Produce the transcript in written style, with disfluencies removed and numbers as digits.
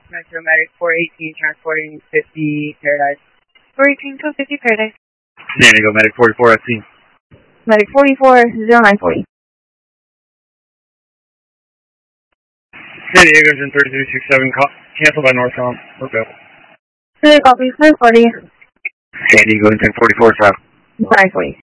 Metro Medic 418 transporting 50 Paradise. 418 to 50 Paradise. San Diego Medic 44 FC. Medic 44, 0940. San Diego in 3367, cancel by Northbound. Okay. Clear copy, 940. San Diego in 1044 south. 940.